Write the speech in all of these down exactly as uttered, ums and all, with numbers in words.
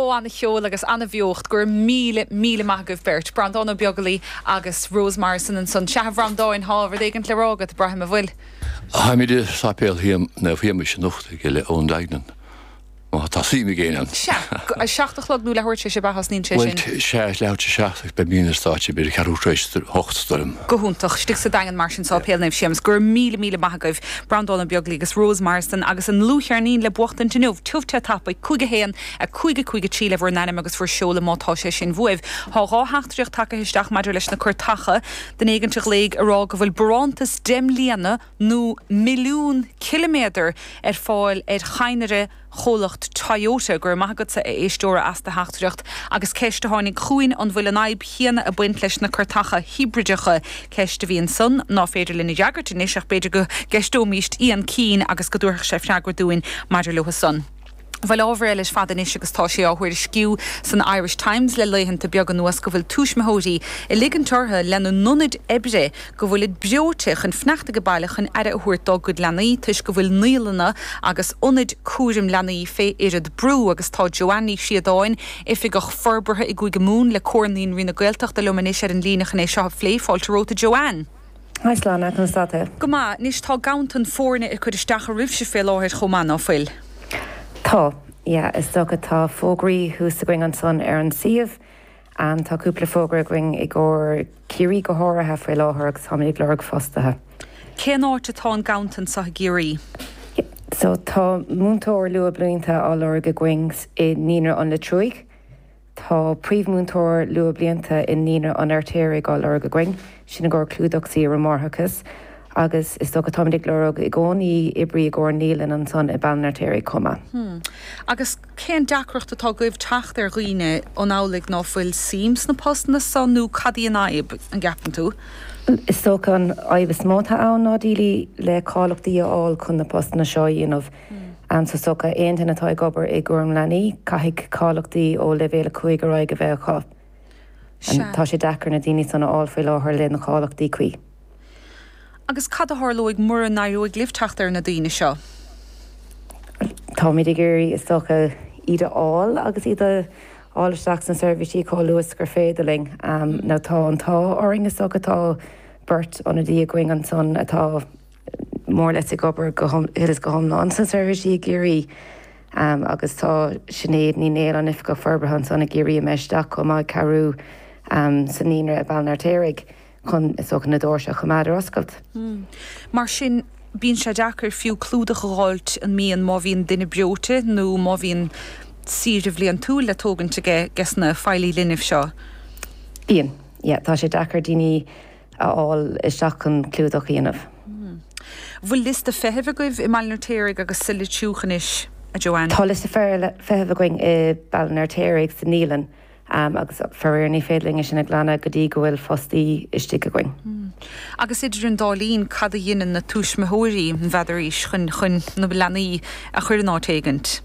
Ó anna cheol agus anna bheocht gur míle míle maithagah beirt Brandóna Beagalí agus Rose Morrison an son Seahrán dáin hábhar éigen le rágad brahim a bhfuil. Ha mi de sapéal hiam na bhíam se nocht geile ón daignan. Má tá sí mi géan. Se seachtalog nú le thuirte se bahas nín sé sin. Bhfuil sé leite seach be mína státe beidir charúéis hochttorm. Gohúntaach stig sa dagan mar sin sápéalnaimh siams gur míle míle maithagah Brandóna Beagalí agus Rose Morrison agus an lúchearnín le buachtain tinúh tuamhte tappa chuige héan a chuige chuige tíle bhar nanim agus fu seola mátá sé sin bhuamh. Tá ráthachtaíocht take isteach maidir leis na chuirtacha den éigeantach léig ará go bhfuil brántas dem líana nó milliún kilométer ar fáil ar chainere cholacht Toyota gur maigad sa éistóra as de heachtaíocht agus ceiste tháinig chuin an bhfuil an aib chéana a buint leis na chuirtacha hibridecha ceiste bhíon son ná féidir lena deagart in éiseach beidir go geistómíist íon cín agus go dúircha sé freagur dúin maidir luha son. Bhil ábhar leis fada níos agus tá sé áhuiir sciú san Irish Times le leihananta beag an nuas go bhfuil túismthóirí i ligan tortha lena nunid ebre go bhfuil breoteach an fneachta go bailach an aire thuirtá go lenaí tuis go bhfuil nílanna agus unid cuairim lenaí fé iad brú agus tá Joanní siadáin if go forbartha i gcuige mún le cornaín rina gailteach de lumanis ar an línach in é seo phlé fáilteróta Joanne. Haislána an státe. Go má níos tá gaantan fórne i chuid isteach a ribhse fé láthir chomán á fuil. Tá, yeah, is socha tá fógraí hús a going an son ar an siomh an tá cúpla fógra going i ggur cirí go háirithe fé láthair agus tháinig leirg fostathe. Cé áirte tá an gaantan sa géirí? So tá múntóir lua blianta á leir go goings i nínar an le trúig. Tá príomhmúntóir lua blianta in nínar an airtéir á leir go going sinna gur clúdachsaí ar mórthachas. agus is do go tomidig lorog i gcónaí ibrí go nílan an son i banartéir cuma. Hmm. Agus cén deacrocht atá goibh techt ar riine ó nálaigh ná bhfuil síms na postna sanú cadí an aib an gapan tú? Is so an aibh smóta ann nádílí le cáilachtaí áil chun na postna seo dhéanamh. An sa socha aontainna atá gobar i gcuirm lenaí caithfidh cáilachtaí ó le bhéle chuig go raig go bheith chá. An tá sé dechar na daoine sanna áil faoi láthair le na cáilachtaí chuí. Agus cad a thorlóigh mura naúigh lifteach ar na daoine seo? Tá mí gurí is socha iad áil agus iad áisteach san servicetí cá luas gur féidirling um, ná tá an tá áring is socha tá burt an a dí going an son atá mór leis gobar is go homná an san servicetí gurí um, agus tá sinnéad ní néal an if go forbarhan sanna gurí a meisteach go má carú um, san níre a banartéig. chun is socha na dóirse go maidir oscailt. Mm. Mar sin bíonn sé deachar fiú clúda go gáilt an mííon má bhíon duine breote nó má bhíon siad a bhblionn túil le tógannta gas na fáilí linmh seo. Bíon, yeah, tá sé dechar daoine aáil isteach an clúdach dhéanamh. Bhfuil lista fehebh goibh i Ballinartéig agus sila túchanis a Joanne? Tá lista fehebh going i Ballinartéig sa nílan. Um, agus fearní fédling sin na glána go dtí go bhfuil fostaí istí go going. Mm. Agus idir an dálín cad a dhéanaan na túismthóirí an bheidiréis chun chun na leanaí a chuir nátéigent.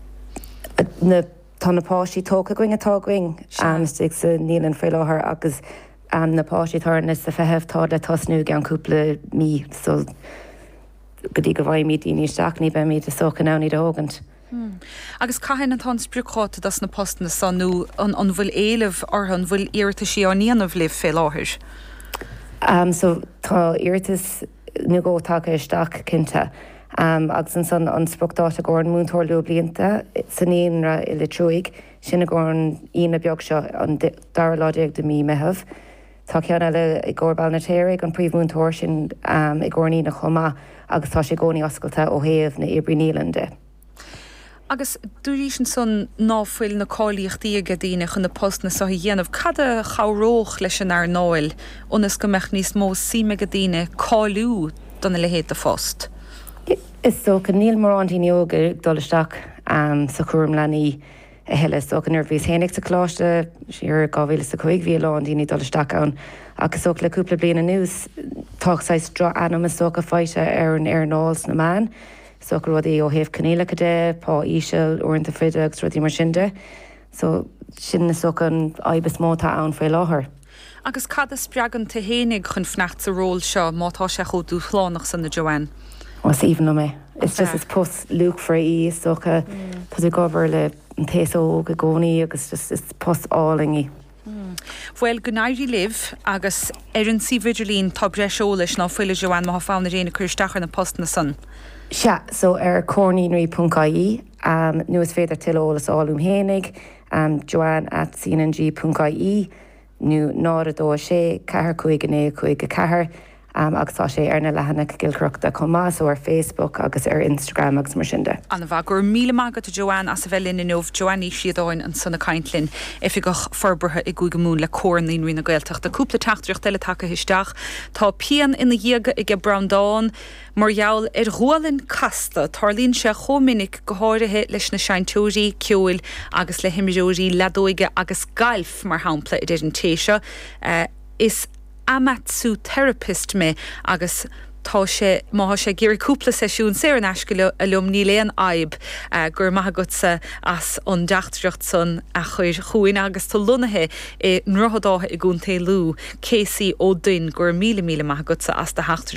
Na tá napáistí tóca going atá going an stig sa nílan fé láthair agus an napáistí tarna sa fehebhtá le tosnú gan cúpla mí so go dtí go bhaid mí daoine isteach ní be mí de socha náí dógant. Hmm. Agus caihan an tan spríáta das na postna sanú an an bhfuil éileh ar an bhfuil iirta sí an íanamh libh fé láthir. Um, so tá iirtas nu ggótácha isteach cinnte um, agus an san an spruachtáta gur an múntóir lu blianta san éonra i le trúig sinna gur an íana beag seo an dar láideag de mí methebh. Tá ceanna le i ggur Ballinartéig an príomhmúntóir sin um, i gcónaí na chumá agus tá sé gcónaí oscailta ó thaobh na Ibrí Nílande. Agus dúirí sin son náfuil na cáilíochtaí a daine chun na postna sa dhéanamh cad a charóch leis an ar náil onas go meach níos mó síime go daine cáilú donna le héad a fóst. Is so go níl mar an tíoga dolisteach um, sa chuirm lenaí a heile so an nervhís hénig sa chláiste siar gáhhéile sa chuig bhí lá an daoine dolisteach ann agus so le cúpla bliana nús táchsáis dro anam is so go fáite ar an ar náils na man. So go rudí ó héobh canéla go dé, pá íseil uaireanta friide agus rudí mar sinnde. So sin na so an aibbe móta ann fé láthair. Agus cad is spreagan ta hénig chun fnecht sa ról seo mátá sé chu dú chlánach san na Joanne. Was even no me. It's just it's post Luke for e socha tá go over le an téó go gcónaí agus just is posálingi. Bhfuil gonáirí liv agus ar an si vidirlín tá breisiolais ná fuile Joanne má fána réna chuirstachar na post na sun. Se, so ar corníí punt I E, um, nuas féidir tilolalas áúm hénig, um, Joanne at C N N G punt I E, nu náda dó sé, cehar chuig gné chuig go cehar, um, agus tá sé ar na lehanana gilcroachta comá, so ar Facebook agus ar Instagram agus mar sinnde. Anna bha gur míle mágad a Joanne as a bhelinn in nómh Joanne siadáin an sanna caiintlinn if go forbartha i gúige mún le cóirnaí nuoine gailteach. Tá cúpla teachtracht eile take histeach, tá pean ina dhiaga ige Browndáin, margheall ar ghualinn casta, tarlíonn se chomininic go háirithe leis na seintóirí, ceúil agus le himimeóirí ledóige agus gailf mar hampla i d an téise. Uh, is Amatsu therapist me agus tá sé má sé géir cúpla seisiún sé an eisce a lum ní léon aib uh, gur maithagutsa as an deachtracht son a chuir chuin agus tá lunathe i nruthadáthe i gúnta lú césaí ó duin gur míle míle maithagutsa as de heachtar